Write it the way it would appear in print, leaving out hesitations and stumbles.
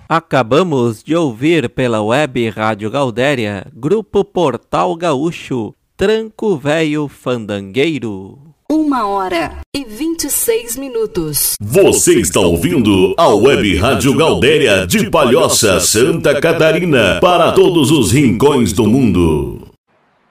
Acabamos de ouvir pela Web Rádio Gaudéria, Grupo Portal Gaúcho, Tranco Véio Fandangueiro. 1h26. Você está ouvindo a Web Rádio Gaudéria de Palhoça, Santa Catarina, para todos os rincões do mundo.